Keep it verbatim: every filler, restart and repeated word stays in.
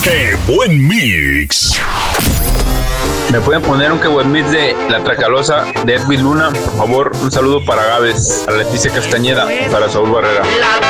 ¡Qué buen mix! ¿Me pueden poner un qué buen mix de La Tracalosa de Edwin Luna? Por favor, un saludo para Gávez, para Leticia Castañeda, para Saúl Barrera.